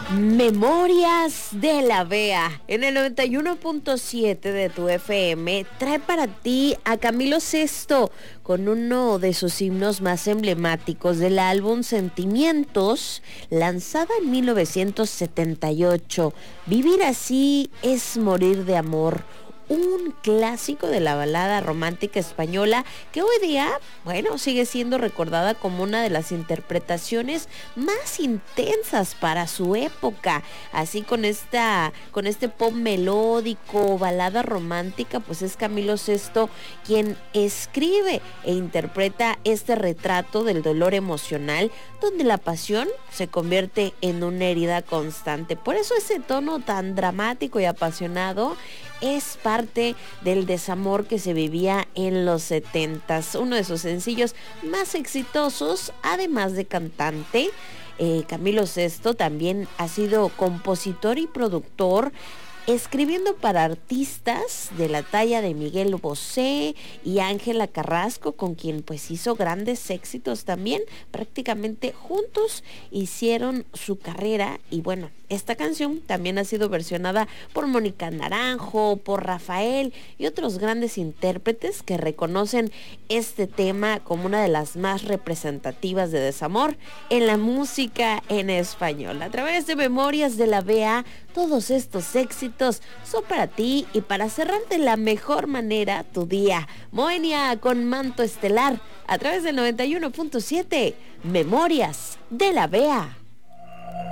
Memorias de la Bea en el 91.7 de tu FM trae para ti a Camilo Sesto con uno de sus himnos más emblemáticos del álbum Sentimientos, lanzada en 1978. Vivir así es morir de amor. Un clásico de la balada romántica española que hoy día, bueno, sigue siendo recordada como una de las interpretaciones más intensas para su época. Así con este pop melódico, balada romántica, pues es Camilo Sesto quien escribe e interpreta este retrato del dolor emocional, donde la pasión se convierte en una herida constante. Por eso ese tono tan dramático y apasionado es parte del desamor que se vivía en los 70s. Uno de sus sencillos más exitosos, además de cantante. Camilo Sesto también ha sido compositor y productor, escribiendo para artistas de la talla de Miguel Bosé y Ángela Carrasco, con quien pues hizo grandes éxitos también. Prácticamente juntos hicieron su carrera y bueno, esta canción también ha sido versionada por Mónica Naranjo, por Rafael y otros grandes intérpretes que reconocen este tema como una de las más representativas de desamor en la música en español. A través de Memorias de la Bea, todos estos éxitos son para ti y para cerrar de la mejor manera tu día. Moenia con Manto Estelar a través del 91.7, Memorias de la Bea.